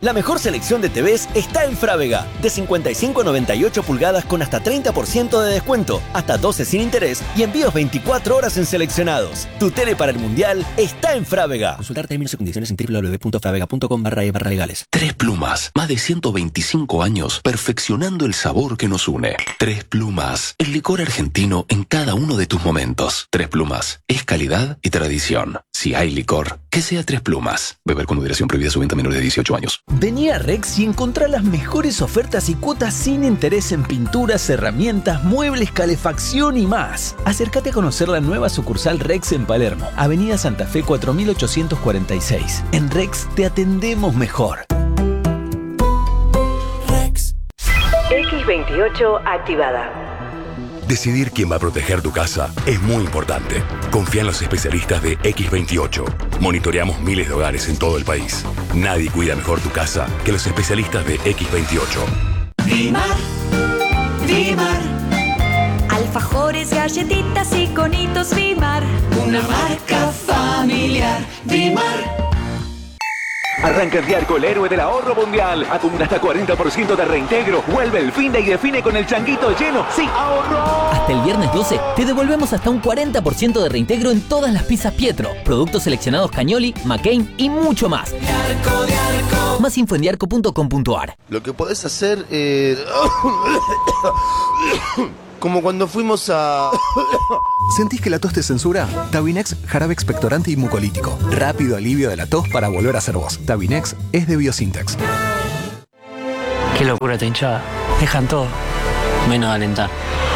La mejor selección de TVs está en Frávega. De 55 a 98 pulgadas con hasta 30% de descuento, hasta 12 sin interés y envíos 24 horas en seleccionados. Tu tele para el Mundial está en Frávega. Consultar términos y condiciones en www.fravega.com/legales. Tres Plumas. Más de 125 años perfeccionando el sabor que nos une. Tres Plumas. El licor argentino en cada uno de tus momentos. Tres Plumas. Es calidad y tradición. Si hay licor, que sea Tres Plumas. Beber con moderación, prohibida su venta a menores de 18 años. Vení a Rex y encontrá las mejores ofertas y cuotas sin interés en pinturas, herramientas, muebles, calefacción y más. Acércate a conocer la nueva sucursal Rex en Palermo, Avenida Santa Fe 4846. En Rex te atendemos mejor. Rex. X28 activada. Decidir quién va a proteger tu casa es muy importante. Confía en los especialistas de X28. Monitoreamos miles de hogares en todo el país. Nadie cuida mejor tu casa que los especialistas de X28. Dimar, Dimar. Alfajores, galletitas y conitos Dimar. Una marca familiar. Dimar. Arranca en Diarco, el héroe del ahorro mundial. Acumula hasta 40% de reintegro. Vuelve el fin de y define con el changuito lleno. ¡Sí, ahorro! Hasta el viernes 12 te devolvemos hasta un 40% de reintegro en todas las pizzas Pietro, productos seleccionados Cagnoli, McCain y mucho más. Diarco, Diarco. Más info en diarco.com.ar. Lo que podés hacer como cuando fuimos a... ¿Sentís que la tos te censura? Tabinex, jarabe expectorante y mucolítico. Rápido alivio de la tos para volver a ser vos. Tabinex es de Biosintex. Qué locura esta hinchada. Dejan todo, menos de alentar.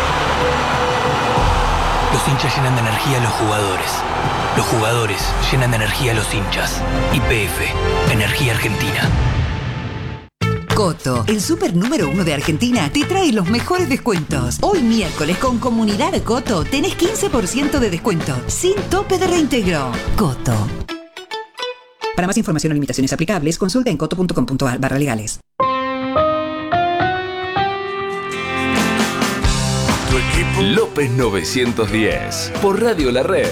Los hinchas llenan de energía a los jugadores. Los jugadores llenan de energía a los hinchas. YPF, Energía Argentina. Coto, el súper número 1 de Argentina, te trae los mejores descuentos. Hoy miércoles con Comunidad Coto tenés 15% de descuento, sin tope de reintegro. Coto. Para más información o limitaciones aplicables, consulta en coto.com.ar/legales. López 910 por Radio La Red.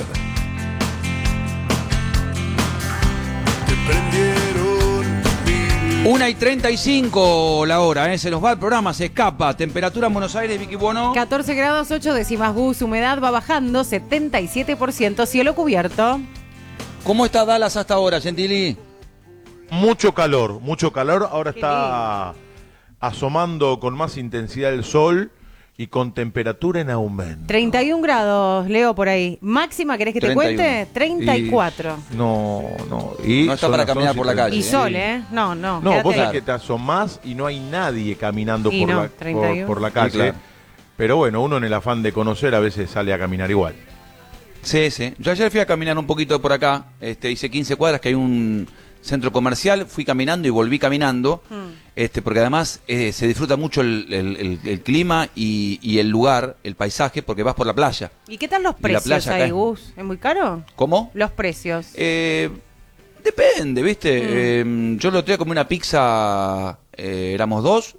1:35 la hora, se nos va el programa, se escapa. Temperatura en Buenos Aires, Vicky Buono. 14 grados 8 décimas Gus, humedad va bajando, 77%, cielo cubierto. ¿Cómo está Dallas hasta ahora, Gentili? Mucho calor. Ahora está asomando con más intensidad el sol y con temperatura en aumento. 31 grados, Leo, por ahí. Máxima, ¿querés que 31. Te cuente? 34. No está para caminar por la calle. Y sol, No, vos sabés que te asomás y no hay nadie caminando por la calle. Sí, claro. Pero bueno, uno en el afán de conocer a veces sale a caminar igual. Sí. Yo ayer fui a caminar un poquito por acá. Hice 15 cuadras, que hay un centro comercial. Fui caminando y volví caminando. Porque además se disfruta mucho el clima y el lugar, el paisaje, porque vas por la playa. ¿Y qué tal los precios ahí, Gus? ¿Es muy caro? ¿Cómo? Los precios. Depende, ¿viste? Yo lo traía como una pizza, éramos dos,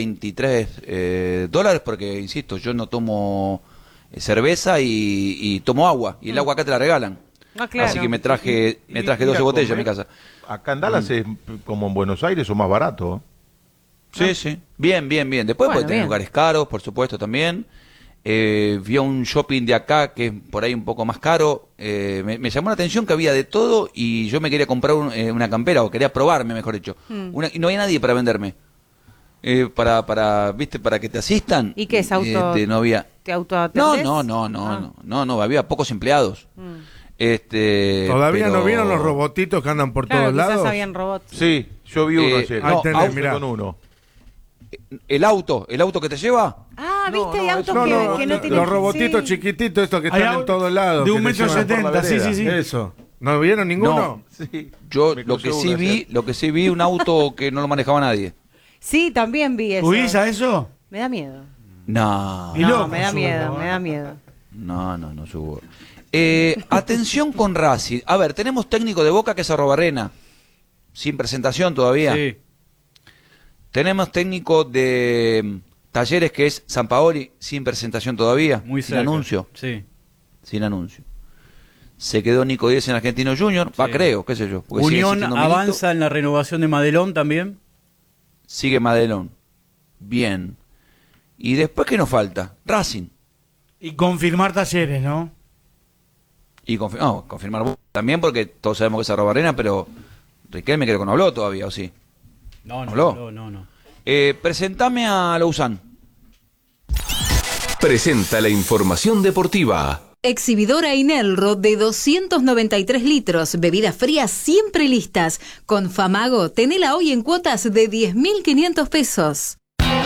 $23, porque, insisto, yo no tomo cerveza y tomo agua, y el agua acá te la regalan. Ah, claro. Así que me traje 12 botellas a mi casa. Acá en Dallas es como en Buenos Aires o más barato. Sí. Bien. Después puede tener lugares caros, por supuesto, también. Vi a un shopping de acá que es por ahí un poco más caro. Me llamó la atención que había de todo y yo me quería comprar una campera, o quería probarme, mejor dicho. Y no había nadie para venderme. Para que te asistan. ¿Y qué es auto? No había. ¿Te autoatendés? No, había pocos empleados. ¿Todavía no vieron los robotitos que andan por todos lados? Habían robots. Sí, yo vi uno ayer. Ahí tenés, mirá. Con uno. ¿El auto que te lleva? Ah, ¿viste? Hay autos que no tienen... Los robotitos chiquititos estos que están en todos lados. De 1,70 m, sí. Eso. ¿No vieron ninguno? No. Sí. Yo lo que sí vi, un auto que no lo manejaba nadie. Sí, también vi eso. ¿Subís a eso? Me da miedo. No, me da miedo. No subo. Atención con Racing. A ver, tenemos técnico de Boca que es Arrobarrena, sin presentación todavía. Sí. Tenemos técnico de Talleres que es Sampaoli, sin presentación todavía. Muy sin cerca. anuncio. Sí. Sin anuncio. Se quedó Nico Díez en Argentino Junior. Va, creo, qué sé yo. Unión avanza en la renovación de Madelón también. Sigue Madelón. Bien. ¿Y después qué nos falta? Racing. Y confirmar Talleres, ¿no? Y confirmar también, porque todos sabemos que es Arrobarrena, pero Riquelme creo que no habló todavía, ¿o sí? No. Presentame a Lausanne. Presenta la información deportiva. Exhibidora Inelro de 293 litros, bebidas frías siempre listas. Con Famago, tenela hoy en cuotas de 10.500 pesos.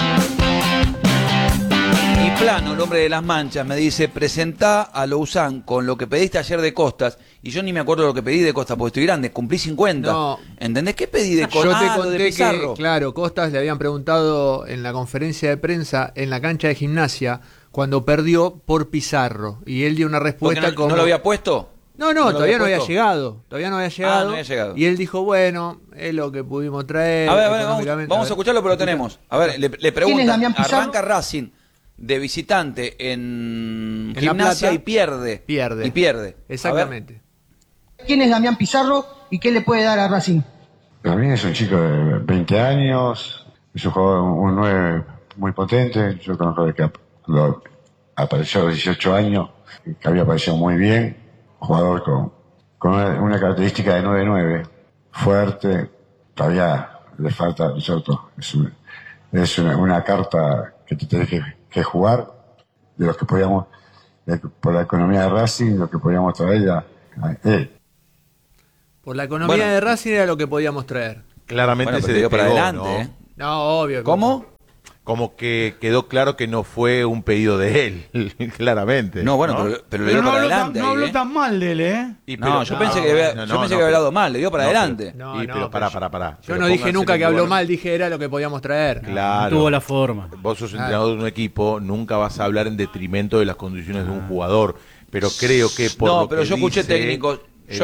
Y Plano, el hombre de las manchas, me dice, presentá a Lausanne con lo que pediste ayer de Costas. Y yo ni me acuerdo lo que pedí de Costas, porque estoy grande, cumplí 50. No. ¿Entendés? ¿Qué pedí de Costas? Yo te lo de conté Pizarro. que, claro, Costas le habían preguntado en la conferencia de prensa en la cancha de Gimnasia cuando perdió por Pizarro. Y él dio una respuesta ¿No lo había puesto? No, todavía no había llegado. Todavía no había llegado. No había llegado. Y él dijo, bueno, es lo que pudimos traer. A ver, vamos a escucharlo, pero lo tenemos. A ver, le preguntan, arranca Racing de visitante en Gimnasia La Plata, y pierde. Exactamente. ¿Quién es Damián Pizarro y qué le puede dar a Racing? Damián es un chico de 20 años, es un jugador, un 9 muy potente. Yo conozco de que apareció a los 18 años, que había aparecido muy bien. Jugador con una característica de 9-9, fuerte, todavía le falta, ¿cierto? Es una carta que te tenés que jugar, de los que podíamos, por la economía de Racing, lo que podíamos traer a él. Por la economía de Racing era lo que podíamos traer. Claramente se dio para adelante, ¿no? No, obvio. ¿Cómo? Como que quedó claro que no fue un pedido de él, claramente. No, bueno, ¿no? pero le dio para adelante. No habló tan mal de él, ¿eh? Yo pensé que había hablado mal, le dio para adelante. Pero pará. Yo no dije nunca que habló mal, dije era lo que podíamos traer. Claro. No tuvo la forma. Vos sos entrenador de un equipo, nunca vas a hablar en detrimento de las condiciones de un jugador. Pero creo que por lo pero que yo escuché dice, técnicos,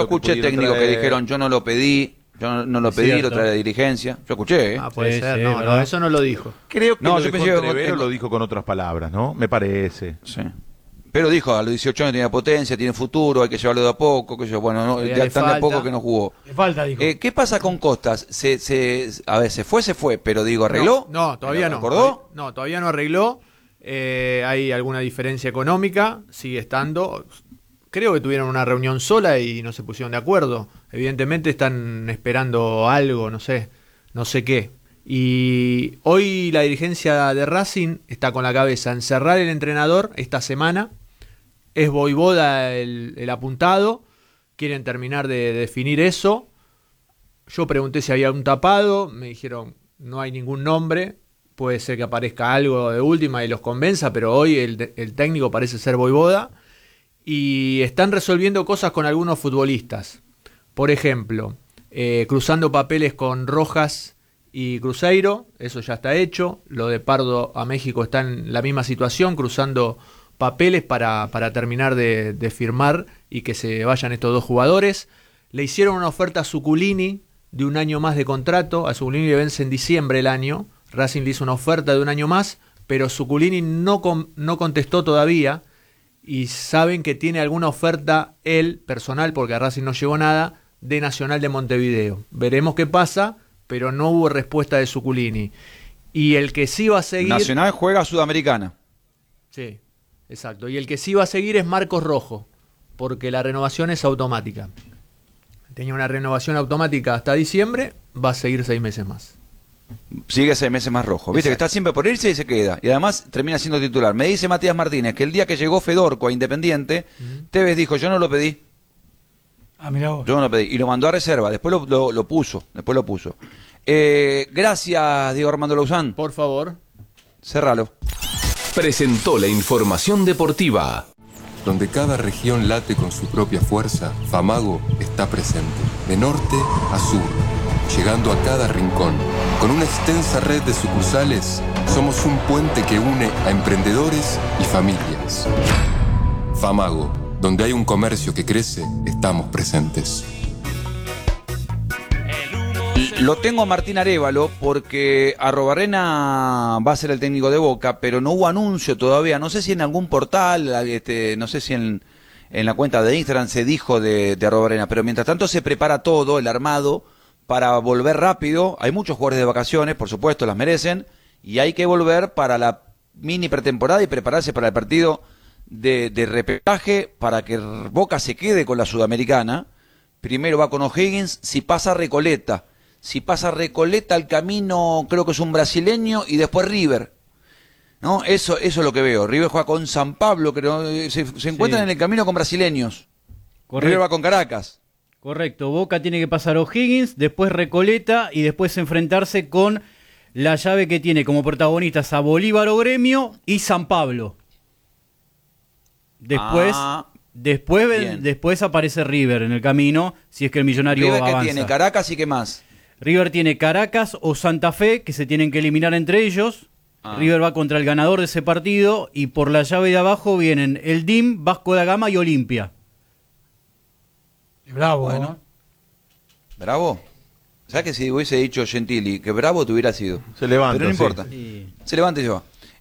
que dijeron, yo no lo pedí. Yo no lo pedí, lo trae la dirigencia. Yo escuché, puede ser, no, eso no lo dijo. Creo que yo pensé que lo dijo con otras palabras, ¿no? Me parece. Sí. Pero dijo, a los 18 años tenía potencia, tiene futuro, hay que llevarlo de a poco, que yo, bueno, ya tan de a poco que no jugó. Le falta, dijo. ¿Qué pasa con Costas? A ver, se fue, pero digo, ¿arregló? No, todavía no. ¿Acordó? No, todavía no arregló. Hay alguna diferencia económica, sigue estando. Creo que tuvieron una reunión sola y no se pusieron de acuerdo. Evidentemente están esperando algo, no sé qué. Y hoy la dirigencia de Racing está con la cabeza en cerrar el entrenador esta semana. Es Voivoda el apuntado. Quieren terminar de definir eso. Yo pregunté si había un tapado. Me dijeron no hay ningún nombre. Puede ser que aparezca algo de última y los convenza, pero hoy el técnico parece ser Voivoda. Y están resolviendo cosas con algunos futbolistas. Por ejemplo, cruzando papeles con Rojas y Cruzeiro, eso ya está hecho. Lo de Pardo a México está en la misma situación, cruzando papeles para terminar de firmar y que se vayan estos dos jugadores. Le hicieron una oferta a Zuculini de un año más de contrato. A Zuculini le vence en diciembre el año. Racing le hizo una oferta de un año más, pero Zuculini no contestó todavía. Y saben que tiene alguna oferta él, personal, porque a Racing no llegó nada, de Nacional de Montevideo. Veremos qué pasa, pero no hubo respuesta de Zuculini. Y el que sí va a seguir... Nacional juega Sudamericana. Sí, exacto. Y el que sí va a seguir es Marcos Rojo, porque la renovación es automática. Tenía una renovación automática hasta diciembre, va a seguir 6 meses más. Sigue 6 meses más Rojo. Viste que está siempre por irse y se queda. Y además termina siendo titular. Me dice Matías Martínez que el día que llegó Fedorco a Independiente, Tevez dijo, yo no lo pedí. Mirá vos. Yo no lo pedí. Y lo mandó a reserva. Después lo puso. Gracias, Diego Armando Lausanne. Por favor. Cerralo. Presentó la información deportiva. Donde cada región late con su propia fuerza, Famago está presente. De norte a sur, llegando a cada rincón. Con una extensa red de sucursales, somos un puente que une a emprendedores y familias. Famago, donde hay un comercio que crece, estamos presentes. Lo tengo a Martín Arévalo porque Arrobarrena va a ser el técnico de Boca, pero no hubo anuncio todavía. No sé si en algún portal, no sé si en en la cuenta de Instagram se dijo de Arrobarrena, pero mientras tanto se prepara todo, el armado, para volver rápido. Hay muchos jugadores de vacaciones, por supuesto, las merecen, y hay que volver para la mini pretemporada y prepararse para el partido de repechaje, para que Boca se quede con la Sudamericana. Primero va con O'Higgins, si pasa Recoleta el camino creo que es un brasileño, y después River, ¿no? Eso es lo que veo. River juega con San Pablo, creo, se encuentran en el camino con brasileños. Correcto. River va con Caracas. Correcto, Boca tiene que pasar O'Higgins, después Recoleta y después enfrentarse con la llave que tiene como protagonistas a Bolívar o Gremio y San Pablo. Después aparece River en el camino, si es que el Millonario River avanza. ¿Qué tiene? Caracas y qué más. River tiene Caracas o Santa Fe, que se tienen que eliminar entre ellos. River va contra el ganador de ese partido, y por la llave de abajo vienen el DIM, Vasco da Gama y Olimpia. Bravo, bueno. ¿no? Bravo. ¿Sabes que si hubiese dicho Gentili que Bravo te hubiera sido? Se levanta. Pero no importa. Sí. Se levanta y se va.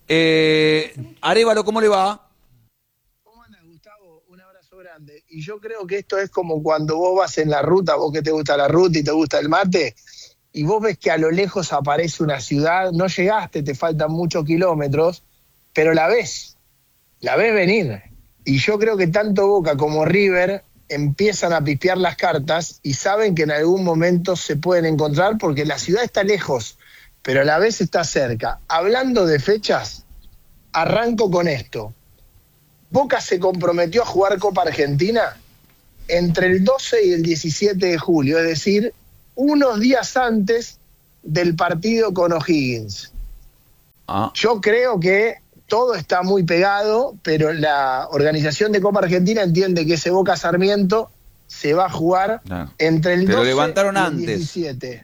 Arévalo, ¿cómo le va? ¿Cómo andas, Gustavo? Un abrazo grande. Y yo creo que esto es como cuando vos vas en la ruta, vos que te gusta la ruta y te gusta el mate, y vos ves que a lo lejos aparece una ciudad, no llegaste, te faltan muchos kilómetros, pero la ves venir. Y yo creo que tanto Boca como River empiezan a pispear las cartas y saben que en algún momento se pueden encontrar, porque la ciudad está lejos, pero a la vez está cerca. Hablando de fechas, arranco con esto. Boca se comprometió a jugar Copa Argentina entre el 12 y el 17 de julio, es decir, unos días antes del partido con O'Higgins. Yo creo que todo está muy pegado, pero la organización de Copa Argentina entiende que ese Boca Sarmiento se va a jugar entre el 12 levantaron y el antes. 17.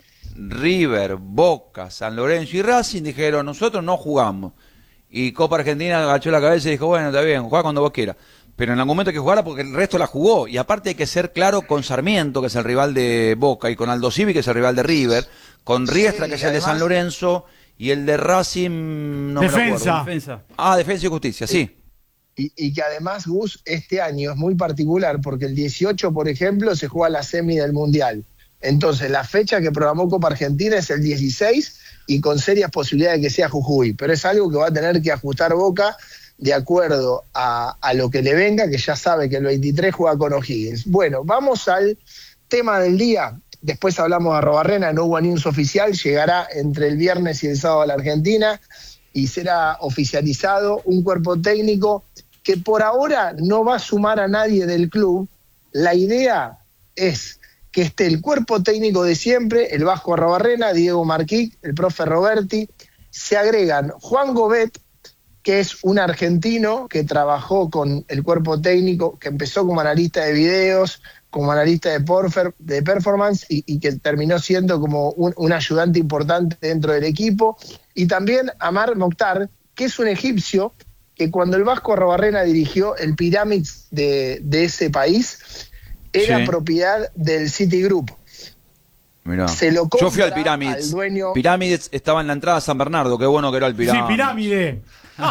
River, Boca, San Lorenzo y Racing dijeron, nosotros no jugamos. Y Copa Argentina agachó la cabeza y dijo, bueno, está bien, juega cuando vos quieras. Pero en algún momento hay que jugarla porque el resto la jugó. Y aparte hay que ser claro con Sarmiento, que es el rival de Boca, y con Aldo Civi, que es el rival de River, con Riestra, que es el de San Lorenzo, y el de Racing, no Defensa. me acuerdo. Defensa y Justicia, sí. Y que además, Gus, este año es muy particular porque el 18, por ejemplo, se juega la semi del Mundial. Entonces, la fecha que programó Copa Argentina es el 16 y con serias posibilidades de que sea Jujuy. Pero es algo que va a tener que ajustar Boca de acuerdo a lo que le venga, que ya sabe que el 23 juega con O'Higgins. Bueno, vamos al tema del día. Después hablamos de Arrobarrena, no hubo news oficial, llegará entre el viernes y el sábado a la Argentina y será oficializado un cuerpo técnico que por ahora no va a sumar a nadie del club. La idea es que esté el cuerpo técnico de siempre, el Vasco Arrobarrena, Diego Marquí, el profe Roberti, se agregan Juan Gobet, que es un argentino que trabajó con el cuerpo técnico, que empezó como analista de videos, como analista de performance y que terminó siendo como un ayudante importante dentro del equipo. Y también Amar Mokhtar, que es un egipcio que cuando el Vasco Arrobarrena dirigió el Pyramids de ese país, era propiedad del Citigroup. Mirá. Se lo Yo fui al Pyramids. al dueño. Pyramids estaba en la entrada a San Bernardo, qué bueno que era el Pyramids. Sí, pirámide.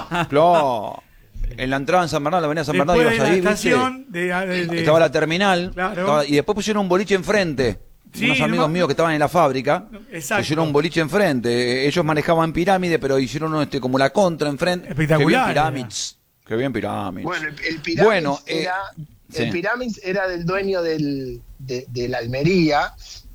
Claro. En la entrada en San Bernardo, la avenida San Bernardo, ibas ahí, ¿viste? Estaba la terminal, claro. Y después pusieron un boliche enfrente. Sí, unos amigos míos que estaban en la fábrica, pusieron un boliche enfrente. Ellos manejaban Pirámide, pero hicieron como la contra enfrente. Espectacular. Qué bien Pirámides. Bueno, el Pyramids era del dueño de la Almería,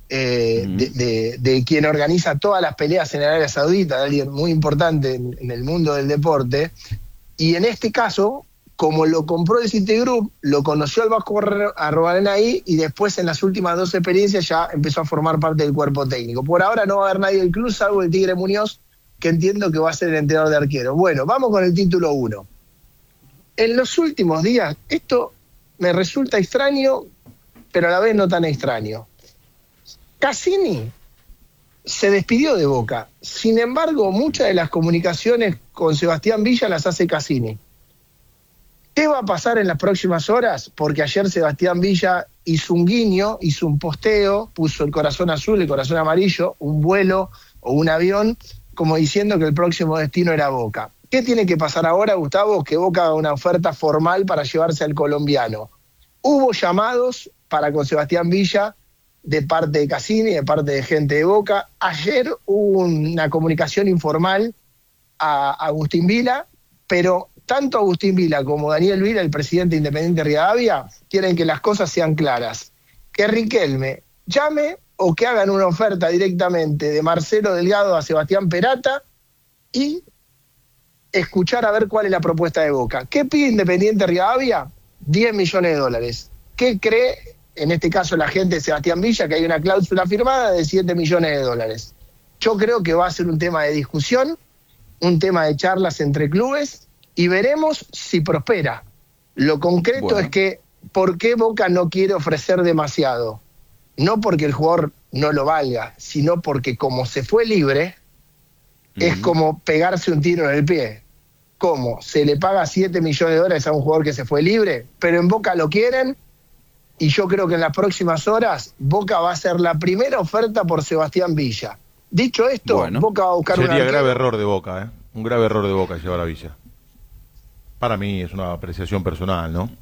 de quien organiza todas las peleas en Arabia Saudita, alguien muy importante en el mundo del deporte. Y en este caso, como lo compró el Citigroup, lo conoció al Vasco Arrobarrena ahí y después en las últimas 2 experiencias ya empezó a formar parte del cuerpo técnico. Por ahora no va a haber nadie del club, salvo el Tigre Muñoz, que entiendo que va a ser el entrenador de arquero. Bueno, vamos con el título 1. En los últimos días, esto me resulta extraño, pero a la vez no tan extraño. Cassini se despidió de Boca. Sin embargo, muchas de las comunicaciones con Sebastián Villa las hace Cassini. ¿Qué va a pasar en las próximas horas? Porque ayer Sebastián Villa hizo un guiño, hizo un posteo, puso el corazón azul, el corazón amarillo, un vuelo o un avión, como diciendo que el próximo destino era Boca. ¿Qué tiene que pasar ahora, Gustavo? Que Boca haga una oferta formal para llevarse al colombiano. Hubo llamados para con Sebastián Villa de parte de Cassini, de parte de gente de Boca. Ayer hubo una comunicación informal a Agustín Vila, pero tanto Agustín Vila como Daniel Vila, el presidente Independiente Rivadavia, quieren que las cosas sean claras. Que Riquelme llame o que hagan una oferta directamente de Marcelo Delgado a Sebastián Perata y escuchar a ver cuál es la propuesta de Boca. ¿Qué pide Independiente Rivadavia? 10 millones de dólares. ¿Qué cree, en este caso, la gente de Sebastián Villa, que hay una cláusula firmada de 7 millones de dólares? Yo creo que va a ser un tema de discusión, un tema de charlas entre clubes, y veremos si prospera. Lo concreto es que, ¿por qué Boca no quiere ofrecer demasiado? No porque el jugador no lo valga, sino porque como se fue libre, es como pegarse un tiro en el pie. ¿Cómo? Se le paga 7 millones de dólares a un jugador que se fue libre, pero en Boca lo quieren, y yo creo que en las próximas horas Boca va a hacer la primera oferta por Sebastián Villa. Dicho esto, Boca va a buscar sería grave error de Boca, un grave error de Boca llevar a Villa. Para mí es una apreciación personal, ¿no?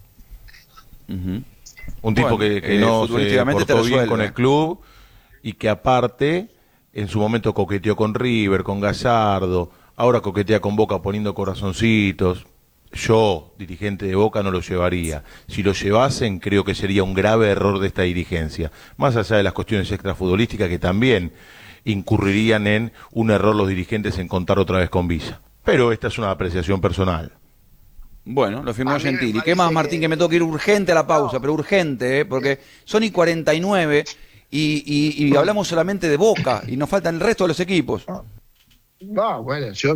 Un tipo que no se portó bien con el club y que aparte en su momento coqueteó con River, con Gallardo, ahora coquetea con Boca poniendo corazoncitos. Yo, dirigente de Boca, no lo llevaría. Si lo llevasen, creo que sería un grave error de esta dirigencia. Más allá de las cuestiones extrafutbolísticas que también incurrirían en un error los dirigentes en contar otra vez con Villa. Pero esta es una apreciación personal. Bueno, lo firmó Gentili. ¿Qué más, Martín? Que me tengo que ir urgente a la pausa, pero urgente, porque son y 49 y hablamos solamente de Boca y nos faltan el resto de los equipos. Bueno, yo